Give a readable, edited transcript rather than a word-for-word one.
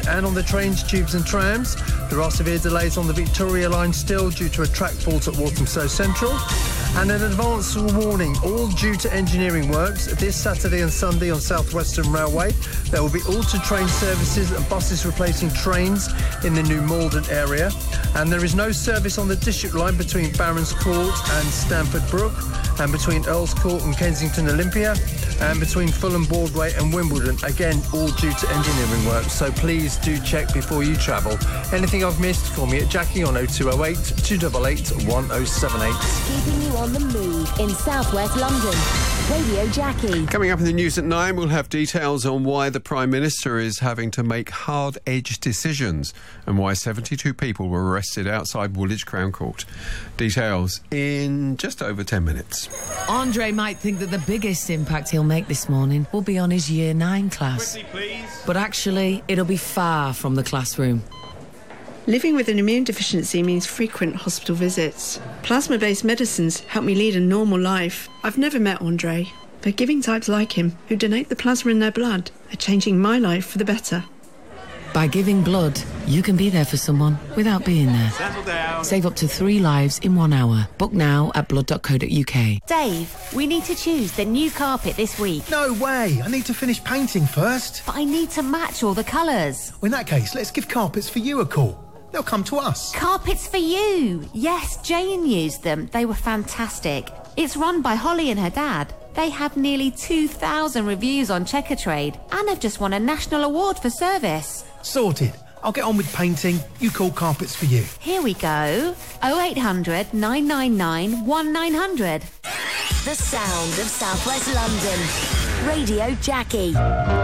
and on the trains, tubes and trams. There are severe delays on the Victoria line still due to a track fault at Walthamstow Central. And an advance warning, all due to engineering works. This Saturday and Sunday on South Western Railway, there will be auto-train services and buses replacing trains in the new Malden area. And there is no service on the District line between Barons Court and Stamford Brook, and between Earls Court and Kensington Olympia, and between Fulham Broadway and Wimbledon. Again, all due to engineering work, so please do check before you travel. Anything I've missed, call me at Jackie on 0208 288 1078. Keeping you on the move in southwest London. Radio Jackie. Coming up in the news at 9, we'll have details on why the Prime Minister is having to make hard-edged decisions and why 72 people were arrested outside Woolwich Crown Court. Details in just over 10 minutes. Andre might think that the biggest impact he'll make this morning will be on his Year 9 class. Quickly, please. But actually, it'll be far from the classroom. Living with an immune deficiency means frequent hospital visits. Plasma-based medicines help me lead a normal life. I've never met Andre, but giving types like him, who donate the plasma in their blood, are changing my life for the better. By giving blood, you can be there for someone without being there. Settle down. Save up to 3 lives in 1 hour. Book now at blood.co.uk. Dave, we need to choose the new carpet this week. No way! I need to finish painting first. But I need to match all the colours. Well, in that case, let's give Carpets for You a call. They'll come to us. Carpets for You! Yes, Jane used them. They were fantastic. It's run by Holly and her dad. They have nearly 2,000 reviews on Checkatrade and have just won a national award for service. Sorted. I'll get on with painting. You call Carpets for You. Here we go. 0800 999 1900. The sound of southwest London. Radio Jackie.